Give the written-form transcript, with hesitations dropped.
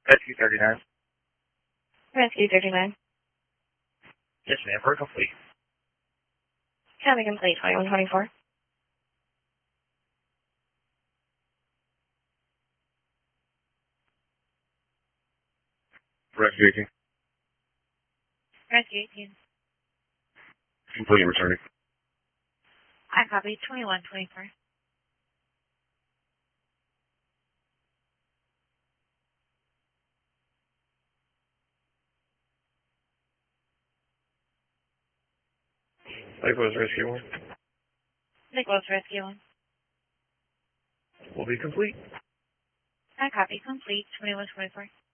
Rescue 39. Rescue 39. Yes, ma'am. For complete. Copy complete, 2124. Rescue 18. Rescue 18. Complete and returning. I copy 2124. Likewise, Rescue 1. Nicholas Rescue 1. Will be complete. I copy complete, 2124.